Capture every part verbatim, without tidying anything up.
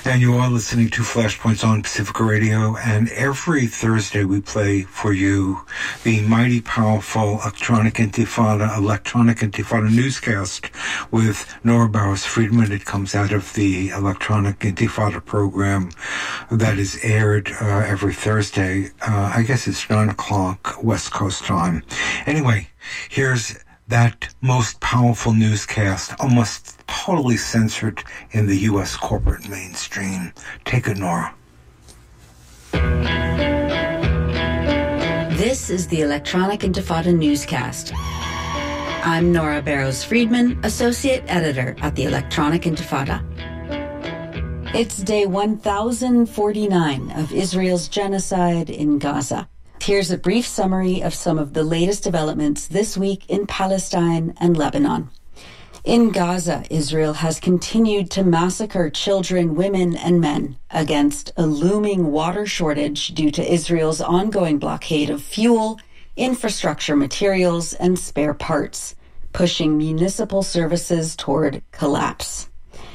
And you are listening to Flashpoints on Pacifica Radio, and every Thursday we play for you the mighty powerful Electronic Intifada, Electronic Intifada newscast with Nora Barrows-Friedman. It comes out of the Electronic Intifada program that is aired uh, every Thursday. Uh, I guess it's nine o'clock West Coast time. Anyway, here's that most powerful newscast, almost totally censored in the U S corporate mainstream. Take it, Nora. This is the Electronic Intifada newscast. I'm Nora Barrows-Friedman, Associate Editor at the Electronic Intifada. It's day one thousand forty-nine of Israel's genocide in Gaza. Here's a brief summary of some of the latest developments this week in Palestine and Lebanon. In Gaza, Israel has continued to massacre children, women, and men against a looming water shortage due to Israel's ongoing blockade of fuel, infrastructure materials, and spare parts, pushing municipal services toward collapse.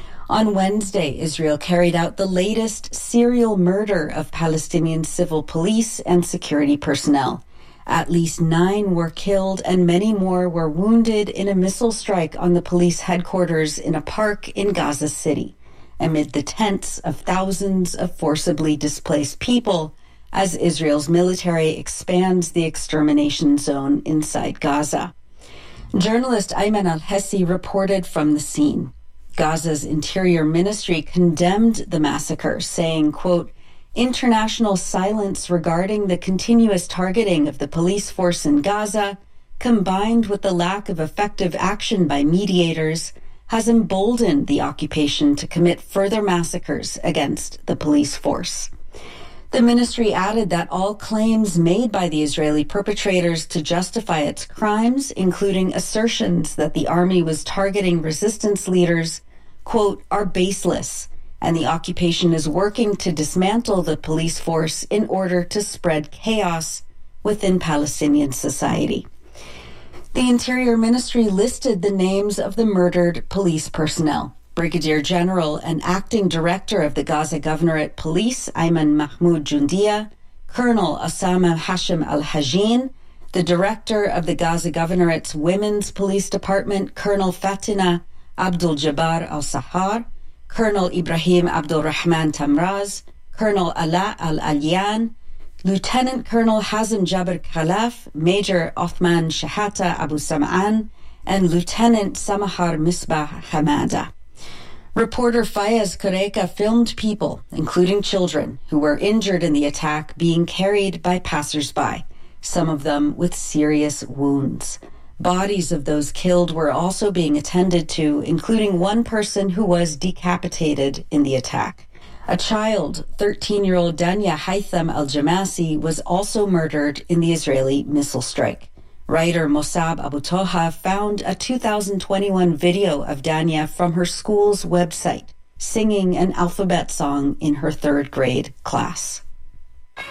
On Wednesday, Israel carried out the latest serial murder of Palestinian civil police and security personnel. At least nine were killed and many more were wounded in a missile strike on the police headquarters in a park in Gaza City, amid the tents of thousands of forcibly displaced people as Israel's military expands the extermination zone inside Gaza. Journalist Ayman al-Hessi reported from the scene. Gaza's Interior Ministry condemned the massacre, saying, quote, "International silence regarding the continuous targeting of the police force in Gaza, combined with the lack of effective action by mediators, has emboldened the occupation to commit further massacres against the police force." The ministry added that all claims made by the Israeli perpetrators to justify its crimes, including assertions that the army was targeting resistance leaders, quote, "are baseless, and the occupation is working to dismantle the police force in order to spread chaos within Palestinian society." The Interior Ministry listed the names of the murdered police personnel. Brigadier General and Acting Director of the Gaza Governorate Police, Ayman Mahmoud Jundia, Colonel Osama Hashim al-Hajin, the Director of the Gaza Governorate's Women's Police Department, Colonel Fatina Abdul-Jabbar al-Sahar, Colonel Ibrahim Abdul Rahman Tamraz, Colonel Ala al-Alyan, Lieutenant Colonel Hazem Jabir Khalaf, Major Othman Shahata Abu Sam'an, and Lieutenant Samahar Misbah Hamada. Reporter Fayez Kureka filmed people, including children, who were injured in the attack being carried by passers-by, some of them with serious wounds. Bodies of those killed were also being attended to, including one person who was decapitated in the attack. A child, thirteen-year-old Danya Haitham al-Jamasi, was also murdered in the Israeli missile strike. Writer Mossab Abu Toha found a two thousand twenty-one video of Danya from her school's website, singing an alphabet song in her third grade class.